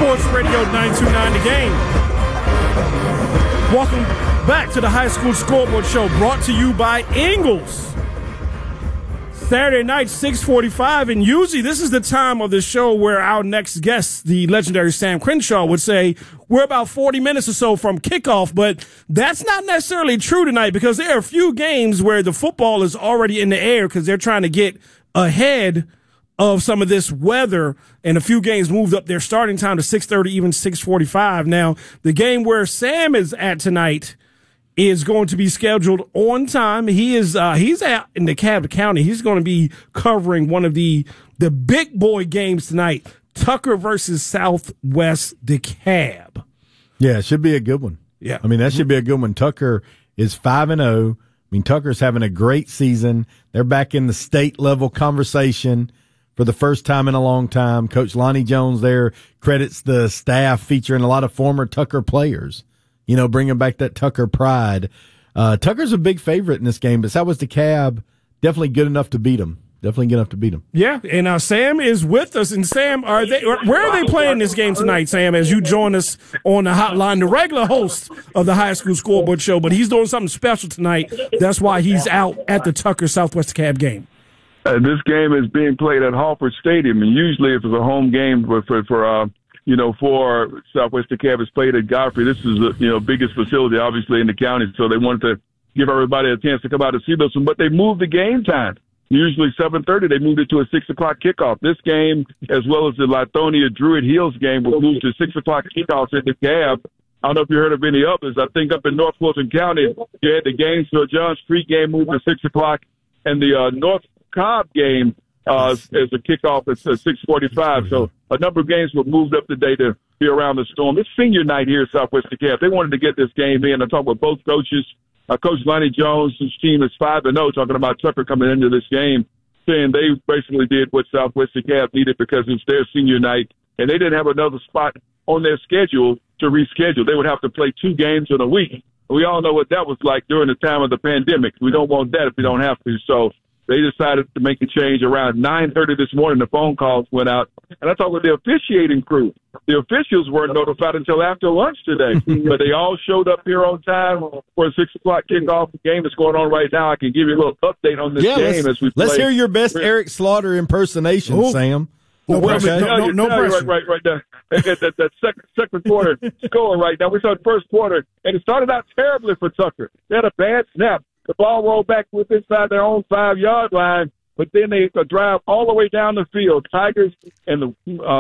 Sports Radio 929 The Game. Welcome back to the High School Scoreboard Show, brought to you by Ingles. Saturday night, 6:45, and usually this is the time of the show where our next guest, the legendary Sam Crenshaw, would say we're about 40 minutes or so from kickoff, but that's not necessarily true tonight because there are a few games where the football is already in the air because they're trying to get ahead of some of this weather, and a few games moved up their starting time to 6:30, even 6:45. Now, the game where Sam is at tonight is going to be scheduled on time. He's out in DeKalb County. He's going to be covering one of the big boy games tonight, Tucker versus Southwest DeKalb. Yeah, it should be a good one. Yeah. I mean, that should be a good one. Tucker is 5-0. I mean, Tucker's having a great season. They're back in the state level conversation for the first time in a long time. Coach Lonnie Jones there credits the staff featuring a lot of former Tucker players, you know, bringing back that Tucker pride. Tucker's a big favorite in this game, but Southwest DeKalb definitely good enough to beat them. Definitely good enough to beat them. Yeah, and Sam is with us. And Sam, where are they playing this game tonight, Sam, as you join us on the hotline, the regular host of the High School Scoreboard Show, but he's doing something special tonight. That's why he's out at the Tucker Southwest DeKalb game. This game is being played at Halford Stadium, and usually if it's a home game for Southwest DeKalb, it's played at Godfrey. This is the biggest facility, obviously, in the county, so they wanted to give everybody a chance to come out and see this one. But they moved the game time. Usually 7:30, they moved it to a 6 o'clock kickoff. This game, as well as the Lithonia Druid Hills game, was moved to 6 o'clock kickoffs at DeKalb. I don't know if you heard of any others. I think up in North Fulton County, you had the Gainesville John Street game moved to 6 o'clock, and the North Cobb game as a kickoff at 6:45. So a number of games were moved up today to be around the storm. It's senior night here at Southwest DeKalb. They wanted to get this game in. I talked with both coaches. Coach Lonnie Jones, whose team is 5-0, talking about Tucker coming into this game, saying they basically did what Southwest DeKalb needed because it's their senior night, and they didn't have another spot on their schedule to reschedule. They would have to play 2 games in a week. We all know what that was like during the time of the pandemic. We don't want that if we don't have to. So they decided to make a change around 9:30 this morning. The phone calls went out. And I talked with the officiating crew. The officials weren't notified until after lunch today. But they all showed up here on time for a 6 o'clock kickoff. The game that's going on right now. I can give you a little update on this game as we play. Let's hear your best Eric Slaughter impersonation, Sam. No pressure. No pressure. Right now. That second quarter score right now. We saw the first quarter, and it started out terribly for Tucker. They had a bad snap. The ball rolled back with inside their own 5-yard line, but then they drive all the way down the field. Tigers and the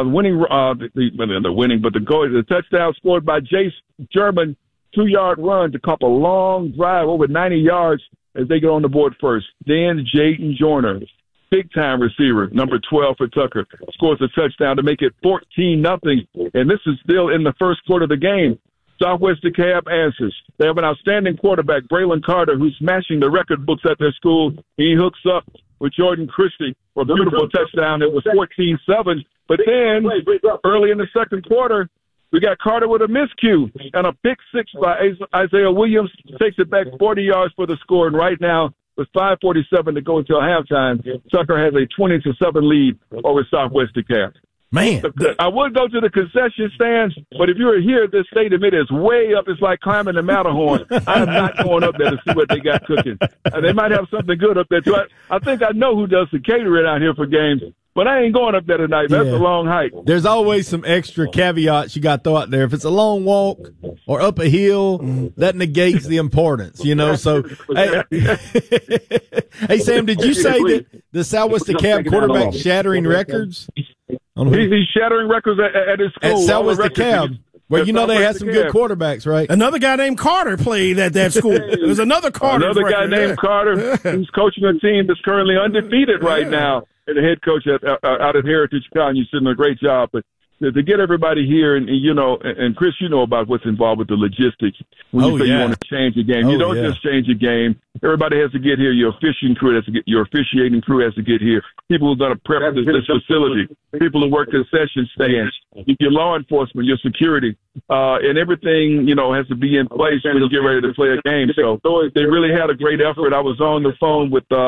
touchdown scored by Jace German, 2-yard run to couple a long drive over 90 yards as they get on the board first. Then Jaden Joyner, big-time receiver, number 12 for Tucker, scores a touchdown to make it 14-0, and this is still in the first quarter of the game. Southwest DeKalb answers. They have an outstanding quarterback, Braylon Carter, who's smashing the record books at their school. He hooks up with Jordan Christie for a beautiful touchdown. It was 14-7. But then, early in the second quarter, we got Carter with a miscue and a pick 6 by Isaiah Williams. Takes it back 40 yards for the score. And right now, with 5:47 to go until halftime, Tucker has a 20-7 lead over Southwest DeKalb. Man, I would go to the concession stands, but if you were here at this stadium, it is way up. It's like climbing the Matterhorn. I am not going up there to see what they got cooking. They might have something good up there, too. I think I know who does the catering out here for games, but I ain't going up there tonight. That's a long hike. There's always some extra caveats you got to throw out there. If it's a long walk or up a hill, that negates the importance, you know. So, hey, Sam, did you say that the Southwest DeKalb quarterback shattering records? He's shattering records at his school. At Southwest DeKalb. Well, you know they had some good quarterbacks, right? Another guy named Carter played at that school. There's another Carter. Another guy named Carter who's coaching a team that's currently undefeated right now. And the head coach out at Heritage College, he's doing a great job. But to get everybody here, and Chris, you know about what's involved with the logistics. When you say you want to change a game, you don't just change a game. Everybody has to get here. Your officiating crew has to get here. People who are going to prep this facility. People who work concession stands. Your law enforcement, your security, and everything has to be in place when you get ready to play a game. So they really had a great effort. I was on the phone with